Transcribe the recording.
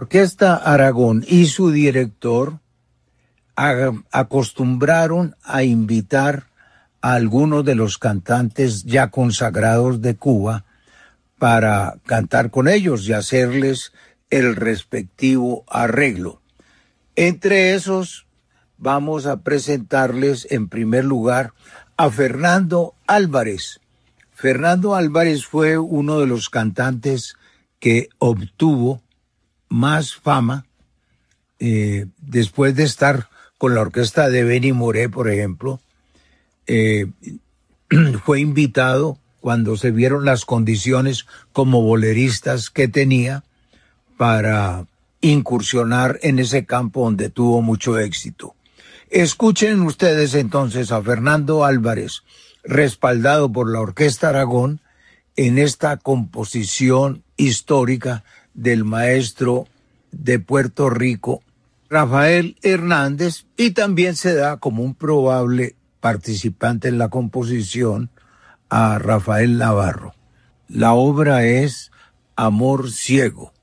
Orquesta Aragón y su director acostumbraron a invitar a algunos de los cantantes ya consagrados de Cuba para cantar con ellos y hacerles el respectivo arreglo. Entre esos vamos a presentarles en primer lugar a Fernando Álvarez. Fernando Álvarez fue uno de los cantantes que obtuvo más fama después de estar con la orquesta de Benny Moré, por ejemplo. Fue invitado cuando se vieron las condiciones como boleristas que tenía para incursionar en ese campo donde tuvo mucho éxito. Escuchen ustedes entonces a Fernando Álvarez, respaldado por la Orquesta Aragón, en esta composición histórica del maestro de Puerto Rico, Rafael Hernández, y también se da como un probable participante en la composición a Rafael Navarro. La obra es Amor Ciego.